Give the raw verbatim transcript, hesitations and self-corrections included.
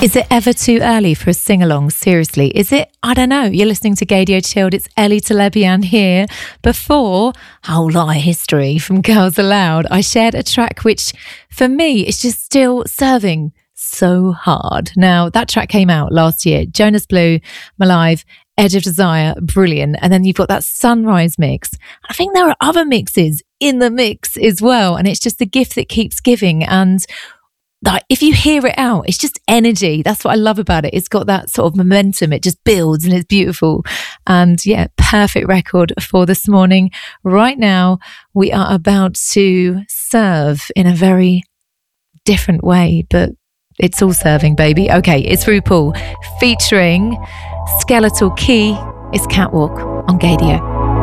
Is it ever too early for a sing-along? Seriously, is it? I don't know. You're listening to Gaydio Chilled. It's Ellie Telebian here. Before Whole Lot of History from Girls Aloud, I shared a track which, for me, is just still serving so hard. Now, that track came out last year. Jonas Blue, Malive, Edge of Desire, brilliant. And then you've got that Sunrise mix. I think there are other mixes in the mix as well. And it's just the gift that keeps giving. And like, if you hear it out, it's just energy. That's what I love about it. It's got that sort of momentum. It just builds and it's beautiful. And yeah, perfect record for this morning. Right now, we are about to serve in a very different way, but it's all serving, baby. Okay, it's RuPaul featuring Skeletal Key. It's Catwalk on Gaydio.